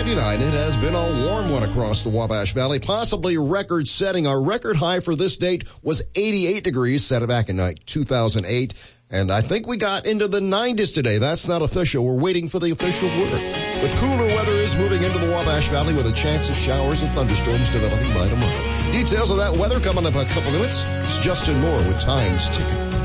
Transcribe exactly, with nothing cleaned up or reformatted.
ninety-nine. It has been a warm one across the Wabash Valley, possibly record-setting. Our record high for this date was eighty-eight degrees, set it back in two thousand eight. And I think we got into the nineties today. That's not official. We're waiting for the official word. But cooler weather is moving into the Wabash Valley with a chance of showers and thunderstorms developing by tomorrow. Details of that weather coming up in a couple minutes. It's Justin Moore with Times Ticket.